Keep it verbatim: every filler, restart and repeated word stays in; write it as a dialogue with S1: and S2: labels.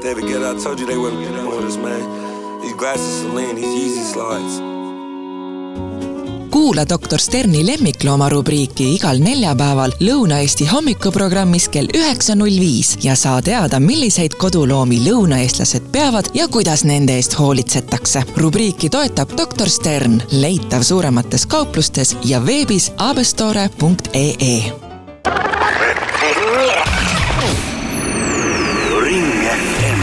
S1: David Guetta, I told you they wouldn't get on with us, man. These glasses Celine, these Yeezy slides.
S2: Kuula doktor Sterni lemmiklooma rubriiki igal neljapäeval Lõuna-Eesti hommikuprogrammis kell üheksa null viis ja saa teada, milliseid koduloomi lõunaeestlased peavad ja kuidas nende eest hoolitsetakse. Rubriiki toetab doktor Stern, leitav suuremates kauplustes ja veebis abestore punkt ee e.